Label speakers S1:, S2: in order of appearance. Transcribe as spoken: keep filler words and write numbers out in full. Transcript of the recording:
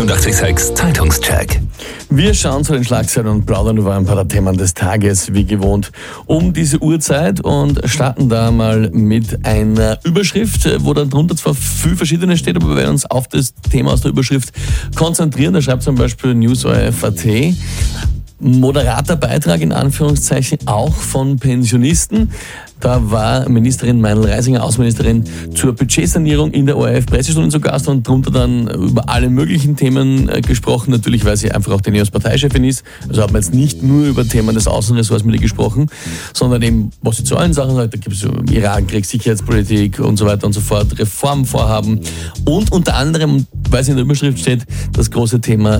S1: neunundachtzig Komma sechs Zeitungscheck.
S2: Wir schauen zu den Schlagzeilen und plaudern über ein paar der Themen des Tages, wie gewohnt, um diese Uhrzeit und starten da mal mit einer Überschrift, wo dann drunter zwar viel Verschiedenes steht, aber wir werden uns auf das Thema aus der Überschrift konzentrieren. Da schreibt zum Beispiel News O R F Punkt A T. Moderater Beitrag in Anführungszeichen auch von Pensionisten. Da war Ministerin Meinl-Reisinger, Außenministerin, zur Budgetsanierung in der O R F-Pressestunde zu Gast und darunter dann über alle möglichen Themen gesprochen. Natürlich, weil sie einfach auch die NEOS-Parteichefin ist. Also haben wir jetzt nicht nur über Themen des Außenressorts mit ihr gesprochen, sondern eben, was sie zu allen Sachen sagt. Da gibt es so Irankrieg, Sicherheitspolitik und so weiter und so fort, Reformvorhaben und unter anderem, weil es in der Überschrift steht, das große Thema